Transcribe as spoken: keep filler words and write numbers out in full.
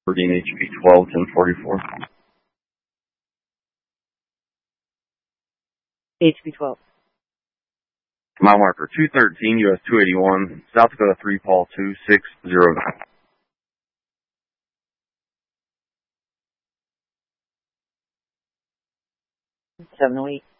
Aberdeen H P twelve ten forty-four. H P twelve. Mile marker two thirteen, U S two eighty-one, South Dakota three, Paul two six zero nine. seven oh eight.